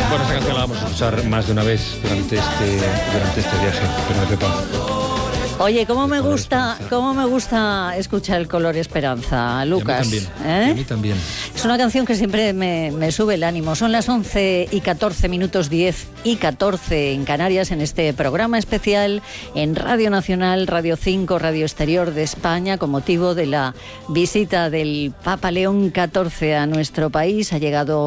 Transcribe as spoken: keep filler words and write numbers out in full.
Bueno, esta canción la vamos a escuchar más de una vez durante este, durante este viaje, pero Pepa. Oye, cómo me gusta, cómo me gusta escuchar el Color Esperanza, Lucas. Y a mí también. ¿Eh? Y a mí también. Es una canción que siempre me, me sube el ánimo. Son las once y catorce minutos, diez y catorce en Canarias, en este programa especial en Radio Nacional, Radio cinco, Radio Exterior de España, con motivo de la visita del Papa León catorce a nuestro país. Ha llegado